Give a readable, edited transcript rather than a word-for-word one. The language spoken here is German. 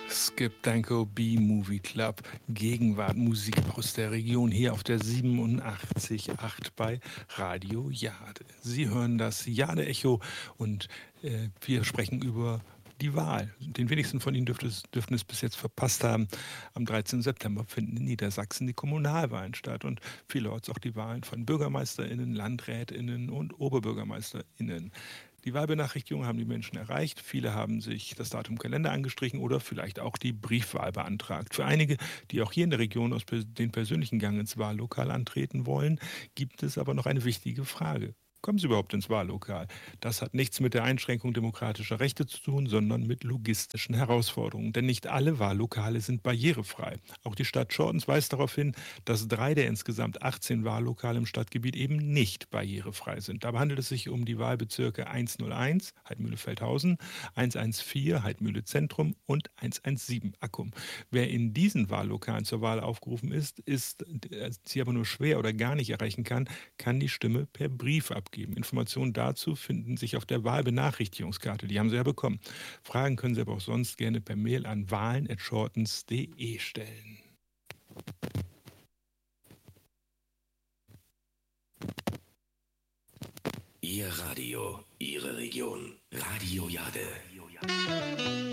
Skip Danko B-Movie Club, Gegenwart, Musik aus der Region, hier auf der 87.8 bei Radio Jade. Sie hören das Jade-Echo und wir sprechen über die Wahl. Den wenigsten von Ihnen dürften es bis jetzt verpasst haben. Am 13. September finden in Niedersachsen die Kommunalwahlen statt und vielerorts auch die Wahlen von BürgermeisterInnen, LandrätInnen und OberbürgermeisterInnen. Die Wahlbenachrichtigungen haben die Menschen erreicht. Viele haben sich das Datum im Kalender angestrichen oder vielleicht auch die Briefwahl beantragt. Für einige, die auch hier in der Region aus den persönlichen Gang ins Wahllokal antreten wollen, gibt es aber noch eine wichtige Frage. Kommen Sie überhaupt ins Wahllokal? Das hat nichts mit der Einschränkung demokratischer Rechte zu tun, sondern mit logistischen Herausforderungen. Denn nicht alle Wahllokale sind barrierefrei. Auch die Stadt Shortens weist darauf hin, dass 3 der insgesamt 18 Wahllokale im Stadtgebiet eben nicht barrierefrei sind. Dabei handelt es sich um die Wahlbezirke 101, Heidmühle-Feldhausen, 114, Heidmühle Zentrum und 117, Accum. Wer in diesen Wahllokalen zur Wahl aufgerufen ist, sie aber nur schwer oder gar nicht erreichen kann die Stimme per Brief abgeben. Informationen dazu finden sich auf der Wahlbenachrichtigungskarte. Die haben Sie ja bekommen. Fragen können Sie aber auch sonst gerne per Mail an wahlen@shortens.de stellen. Ihr Radio, Ihre Region. Radio Jade.